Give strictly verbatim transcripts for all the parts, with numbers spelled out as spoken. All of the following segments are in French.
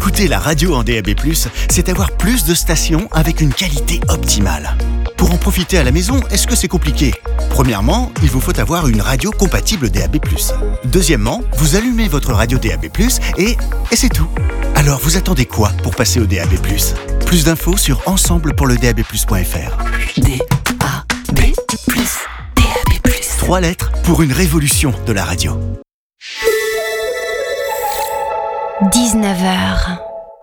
Écouter la radio en D A B plus, c'est avoir plus de stations avec une qualité optimale. Pour en profiter à la maison, est-ce que c'est compliqué ? Premièrement, il vous faut avoir une radio compatible D A B plus. Deuxièmement, vous allumez votre radio D A B plus et, et c'est tout. Alors vous attendez quoi pour passer au D A B plus ? Plus d'infos sur ensemble pour le D A B plus point F R. D A B plus, D A B plus. Trois lettres pour une révolution de la radio. dix-neuf heures.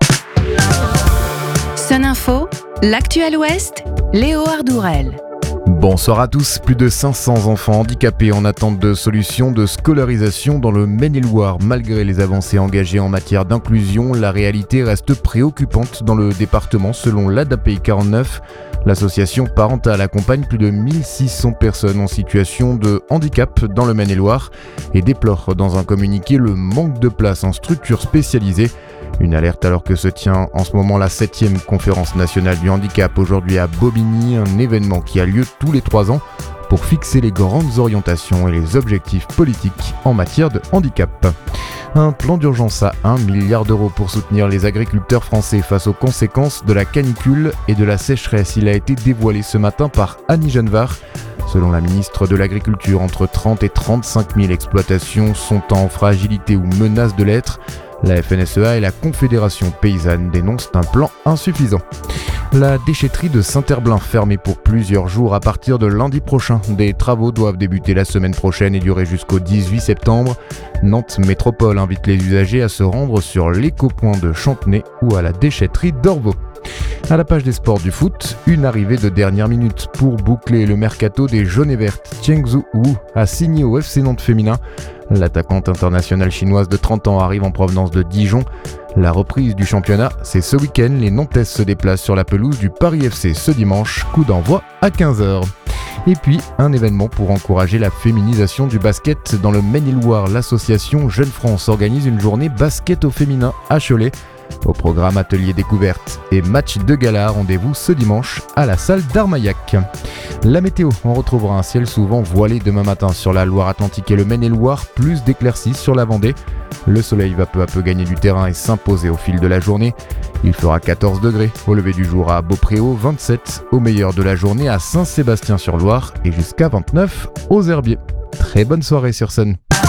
Sun Info, l'actuel Ouest, Léo Ardourel. Bonsoir à tous. Plus de cinq cents enfants handicapés en attente de solutions de scolarisation dans le Maine-et-Loire. Malgré les avancées engagées en matière d'inclusion, la réalité reste préoccupante dans le département selon l'A D A P I quarante-neuf. L'association parentale accompagne plus de mille six cents personnes en situation de handicap dans le Maine-et-Loire et déplore dans un communiqué le manque de place en structures spécialisées. Une alerte alors que se tient en ce moment la septième conférence nationale du handicap aujourd'hui à Bobigny, un événement qui a lieu tous les trois ans pour fixer les grandes orientations et les objectifs politiques en matière de handicap. Un plan d'urgence à un milliard d'euros pour soutenir les agriculteurs français face aux conséquences de la canicule et de la sécheresse. Il a été dévoilé ce matin par Annie Genevard. Selon la ministre de l'Agriculture, entre trente et trente-cinq mille exploitations sont en fragilité ou menacent de l'être. La F N S E A et la Confédération paysanne dénoncent un plan insuffisant. La déchetterie de Saint-Herblain fermée pour plusieurs jours à partir de lundi prochain. Des travaux doivent débuter la semaine prochaine et durer jusqu'au dix-huit septembre. Nantes Métropole invite les usagers à se rendre sur l'éco-point de Chantenay ou à la déchetterie d'Orvaux. À la page des sports du foot, une arrivée de dernière minute pour boucler le mercato des jaunes et vertes. Cheng Zhu Wu a signé au F C Nantes féminin. L'attaquante internationale chinoise de trente ans arrive en provenance de Dijon. La reprise du championnat, c'est ce week-end. Les Nantaises se déplacent sur la pelouse du Paris F C ce dimanche. Coup d'envoi à quinze heures. Et puis, un événement pour encourager la féminisation du basket. Dans le Maine-et-Loire, l'association Jeune France organise une journée basket au féminin à Cholet. Au programme atelier découverte et match de gala, rendez-vous ce dimanche à la salle d'Armaillac. La météo, on retrouvera un ciel souvent voilé demain matin sur la Loire-Atlantique et le Maine-et-Loire, plus d'éclaircies sur la Vendée. Le soleil va peu à peu gagner du terrain et s'imposer au fil de la journée. Il fera quatorze degrés au lever du jour à Beaupréau, vingt-sept au meilleur de la journée à Saint-Sébastien-sur-Loire et jusqu'à vingt-neuf aux Herbiers. Très bonne soirée sur Sun.